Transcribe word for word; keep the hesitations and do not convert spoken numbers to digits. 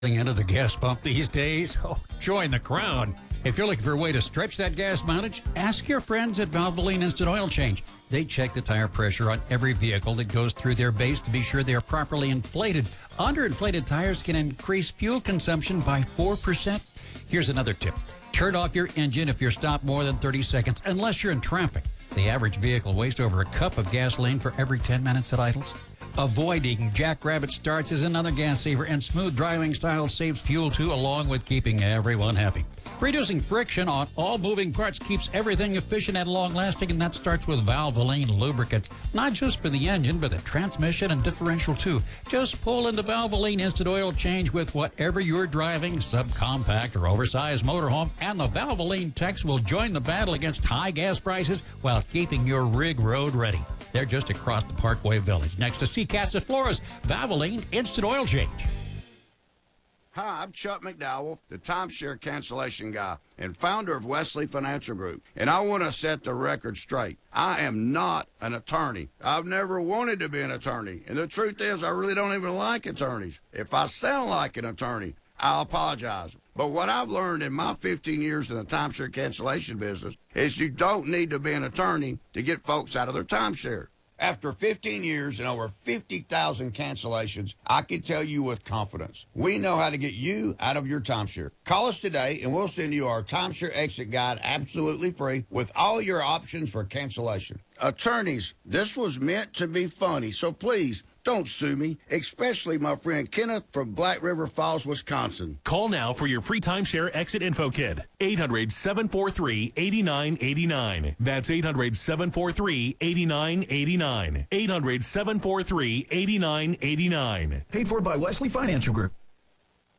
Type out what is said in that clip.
Into the gas pump these days? Oh, join the crowd. If you're looking for a way to stretch that gas mileage, ask your friends at Valvoline Instant Oil Change. They check the tire pressure on every vehicle that goes through their base to be sure they are properly inflated. Underinflated tires can increase fuel consumption by four percent. Here's another tip. Turn off your engine if you're stopped more than thirty seconds, unless you're in traffic. The average vehicle wastes over a cup of gasoline for every ten minutes it idles. Avoiding jackrabbit starts is another gas saver, and smooth driving style saves fuel too, along with keeping everyone happy. Reducing friction on all moving parts keeps everything efficient and long-lasting, and that starts with Valvoline lubricants. Not just for the engine, but the transmission and differential too. Just pull into Valvoline Instant Oil Change with whatever you're driving, subcompact or oversized motorhome, and the Valvoline techs will join the battle against high gas prices while keeping your rig road ready. They're just across the Parkway Village, next to Seacasas Flores. Valvoline Instant Oil Change. Hi, I'm Chuck McDowell, the timeshare cancellation guy and founder of Wesley Financial Group. And I want to set the record straight. I am not an attorney. I've never wanted to be an attorney. And the truth is, I really don't even like attorneys. If I sound like an attorney, I'll apologize. But what I've learned in my fifteen years in the timeshare cancellation business is you don't need to be an attorney to get folks out of their timeshare. After fifteen years and over fifty thousand cancellations, I can tell you with confidence, we know how to get you out of your timeshare. Call us today and we'll send you our timeshare exit guide absolutely free with all your options for cancellation. Attorneys, this was meant to be funny, so please don't sue me, especially my friend Kenneth from Black River Falls, Wisconsin. Call now for your free timeshare exit info kit. eight hundred, seven four three, eight nine eight nine. That's eight hundred, seven four three, eight nine eight nine. eight hundred, seven four three, eight nine eight nine. Paid for by Wesley Financial Group.